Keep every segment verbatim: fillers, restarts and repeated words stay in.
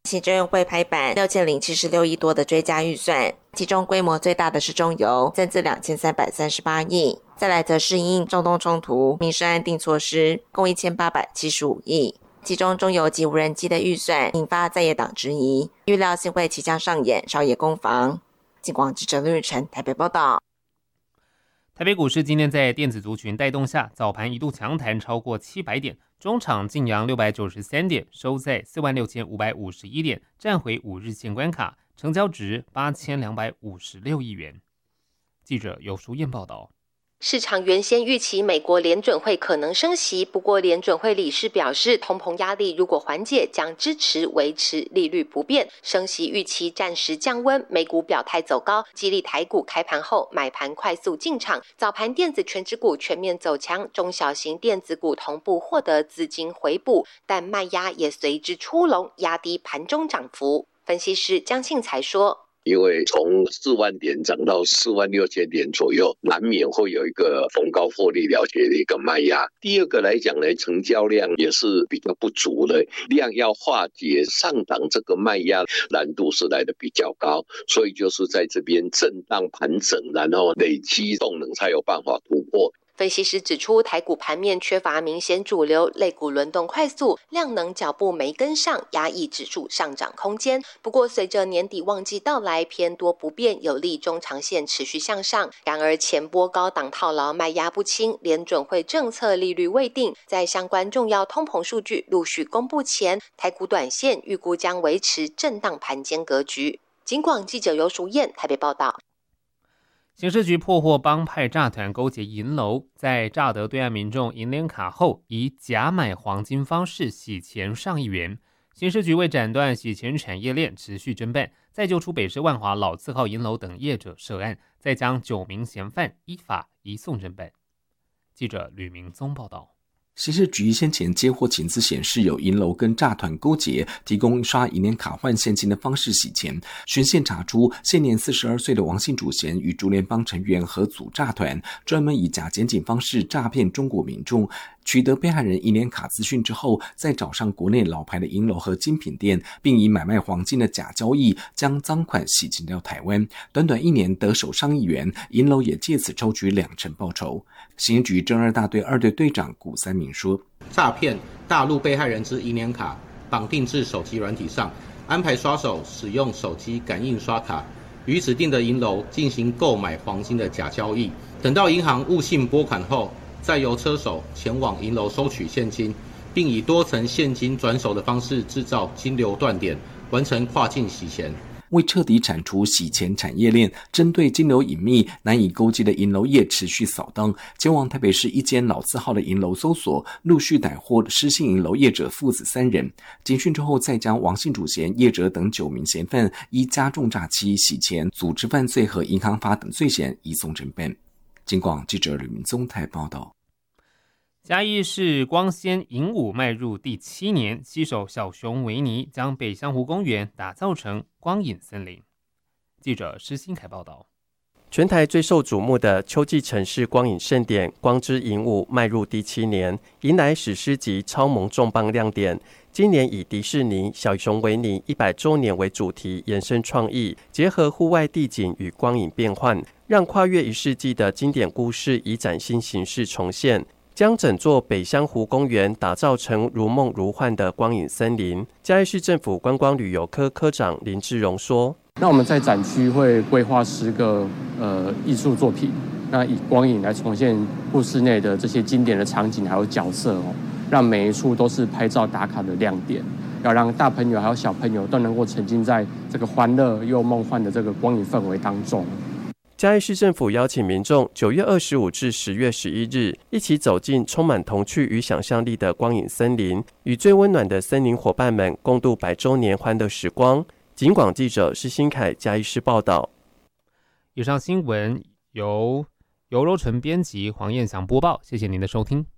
行政院会拍板六千零七十六亿多的追加预算，其中规模最大的是中油，增至两千三百三十八亿，再来则是因中东冲突民生安定措施，共一千八百七十五亿。其中中油及无人机的预算引发在野党质疑，预料新会即将上演朝野攻防。警广记者陆玉成台北报道。 台北股市今天在电子族群带动下，早盘一度强弹超过七百点，中场净扬六百九十三点，收在四万六千五百五十一点，站回五日线关卡，成交值八千两百五十六亿元。记者游淑燕报道。 市场原先预期美国联准会可能升息，不过联准会理事表示，通膨压力如果缓解，将支持维持利率不变，升息预期暂时降温。美股表态走高，激励台股开盘后买盘快速进场，早盘电子全指股全面走强，中小型电子股同步获得资金回补，但卖压也随之出笼，压低盘中涨幅。分析师江庆才说， 因为从四万点涨到四万六千点左右，难免会有一个逢高获利了结的一个卖压。第二个来讲呢，成交量也是比较不足的，量要化解上档这个卖压难度是来的比较高，所以就是在这边震荡盘整，然后累积动能才有办法突破。 分析师指出，台股盘面缺乏明显主流，类股轮动快速，量能脚步没跟上，压抑指数上涨空间。不过随着年底旺季到来，偏多不变，有利中长线持续向上。然而前波高档套牢卖压不轻，联准会政策利率未定，在相关重要通膨数据陆续公布前，台股短线预估将维持震荡盘间格局。警广记者游淑燕台北报道。 刑事局破获帮派诈团勾结银楼，在诈得对岸民众银联卡后，以假买黄金方式洗钱上亿元。刑事局为斩断洗钱产业链，持续侦办，再揪出北市万华老字号银楼等业者涉案，再将九名嫌犯依法移送侦办。记者吕明宗报道。 刑事局先前接获情资显示，有银楼跟诈团勾结，提供刷银联卡换现金的方式洗钱。循线查出，现年四十二岁的王姓主嫌与竹联帮成员合组诈团，专门以假检警方式诈骗中国民众。取得被害人银联卡资讯之后，再找上国内老牌的银楼和精品店，并以买卖黄金的假交易将赃款洗进到台湾。短短一年得手上亿元，银楼也借此抽取两成报酬。刑局侦二大队二队队长古三明说， 诈骗大陆被害人之银联卡绑定至手机软体上，安排刷手使用手机感应刷卡，于指定的银楼进行购买黄金的假交易，等到银行误信拨款后，再由车手前往银楼收取现金，并以多层现金转手的方式制造金流断点，完成跨境洗钱。 为彻底铲除洗钱产业链，针对金流隐秘、难以勾稽的银楼业持续扫荡，前往台北市一间老字号的银楼搜索，陆续逮获失信银楼业者父子三人。警讯之后，再将王姓主嫌、业者等九名嫌犯依加重诈欺、洗钱、组织犯罪和银行法等罪嫌移送侦办。警广记者吕明宗台报道。 嘉义市光纤银武迈入第七年，携手小熊维尼将北香湖公园打造成光影森林。记者施新凯报道。 全台最受瞩目的秋季城市光影盛典光之银武迈入第七年，迎来史诗级超萌重磅亮点。今年以迪士尼小熊维尼一百周年为主题，延伸创意，结合户外地景与光影变换，让跨越一世纪的经典故事以崭新形式重现，将整座北香湖公园打造成如梦如幻的光影森林。嘉义市政府观光旅游科科长林志荣说， 那我们在展区会规划十个呃艺术作品，那以光影来重现故事内的这些经典的场景还有角色哦，让每一处都是拍照打卡的亮点，要让大朋友还有小朋友都能够沉浸在这个欢乐又梦幻的这个光影氛围当中。 嘉义市政府邀请民众九月二十五至十月十一日一起走进充满童趣与想象力的光影森林，与最温暖的森林伙伴们共度百周年欢乐时光。警广记者施新凯嘉义市报道。 以上新闻由尤柔纯编辑，黄燕祥播报，谢谢您的收听。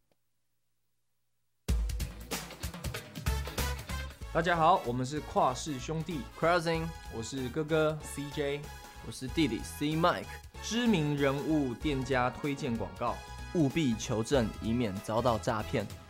大家好，我们是跨氏兄弟 Crossing， 我是哥哥 C J， 我是弟弟 C Mike。知名人物店家推荐广告，务必求证，以免遭到诈骗。